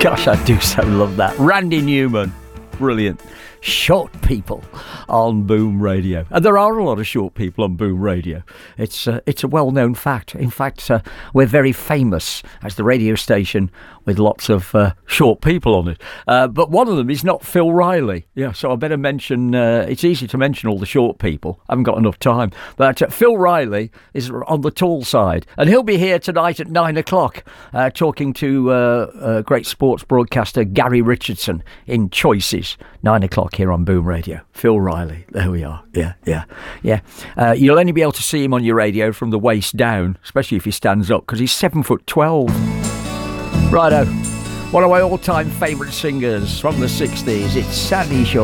Gosh, I do so love that. Randy Newman. Brilliant. Short people on Boom Radio. And there are a lot of short people on Boom Radio. It's a well-known fact. In fact, we're very famous as the radio station with lots of short people on it. But one of them is not Phil Riley. Yeah, so I better mention, it's easy to mention all the short people. I haven't got enough time. But Phil Riley is on the tall side. And he'll be here tonight at 9 o'clock talking to great sports broadcaster Gary Richardson in Choices. 9 o'clock here on Boom Radio. Phil Riley. There we are. Yeah. You'll only be able to see him on your radio from the waist down, especially if he stands up, because he's 7'12". Righto. One of my all-time favourite singers from the 60s. It's Sandy Shaw.